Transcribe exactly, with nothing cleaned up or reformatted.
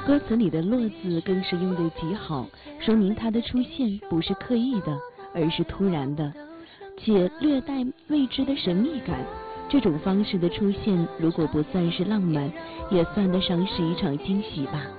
歌词里的“落”字更是用得极好，说明它的出现不是刻意的，而是突然的，且略带未知的神秘感。这种方式的出现，如果不算是浪漫，也算得上是一场惊喜吧。